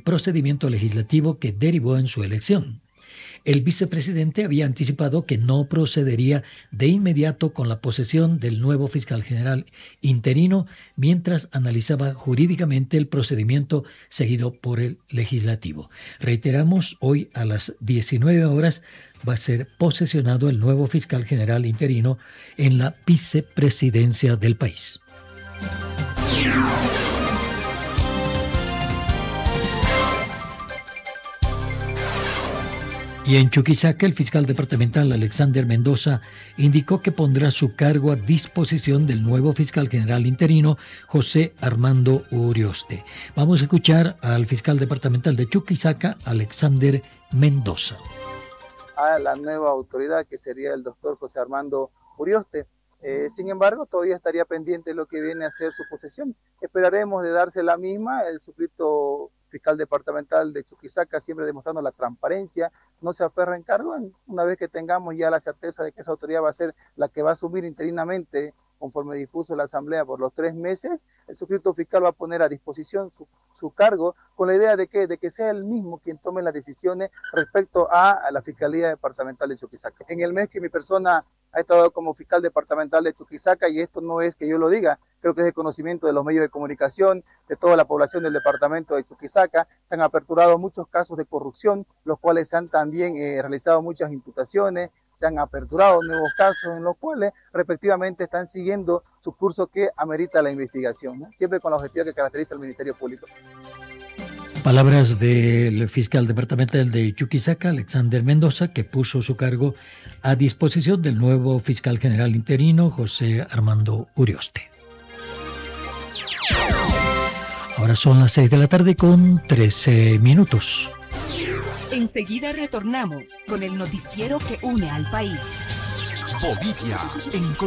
procedimiento legislativo que derivó en su elección. El vicepresidente había anticipado que no procedería de inmediato con la posesión del nuevo fiscal general interino mientras analizaba jurídicamente el procedimiento seguido por el legislativo. Reiteramos, hoy a las 19 horas va a ser posesionado el nuevo fiscal general interino en la vicepresidencia del país. Y en Chuquisaca, el fiscal departamental Alexander Mendoza indicó que pondrá su cargo a disposición del nuevo fiscal general interino, José Armando Urioste. Vamos a escuchar al fiscal departamental de Chuquisaca, Alexander Mendoza. A la nueva autoridad, que sería el doctor José Armando Urioste. Sin embargo, todavía estaría pendiente de lo que viene a ser su posesión. Esperaremos de darse la misma. El suscripto fiscal departamental de Chuquisaca, siempre demostrando la transparencia, no se aferra en cargo. Una vez que tengamos ya la certeza de que esa autoridad va a ser la que va a asumir interinamente, conforme dispuso la Asamblea, por los 3 meses, el suscripto fiscal va a poner a disposición su cargo con la idea de que sea él mismo quien tome las decisiones respecto a la Fiscalía Departamental de Chuquisaca. En el mes que mi persona ha estado como fiscal departamental de Chuquisaca, y esto no es que yo lo diga, creo que es de conocimiento de los medios de comunicación, de toda la población del departamento de Chuquisaca, se han aperturado muchos casos de corrupción, los cuales se han también realizado muchas imputaciones, se han aperturado nuevos casos en los cuales respectivamente están siguiendo su curso que amerita la investigación, ¿no? Siempre con la objetividad que caracteriza al Ministerio Público. Palabras del fiscal departamental de Chuquisaca, Alexander Mendoza, que puso su cargo a disposición del nuevo fiscal general interino, José Armando Urioste. Ahora son las 6 de la tarde con 13 minutos. Enseguida retornamos con el noticiero que une al país. Bolivia en